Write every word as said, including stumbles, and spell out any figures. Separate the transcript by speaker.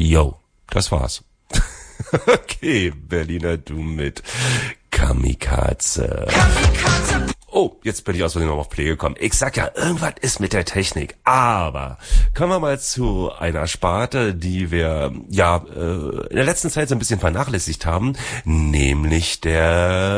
Speaker 1: Jo, das war's. Okay, Berliner Du mit Kamikaze. Kamikaze. Oh, jetzt bin ich aus Versehen noch auf Play gekommen. Ich sag ja, irgendwas ist mit der Technik. Aber kommen wir mal zu einer Sparte, die wir ja äh, in der letzten Zeit so ein bisschen vernachlässigt haben, nämlich der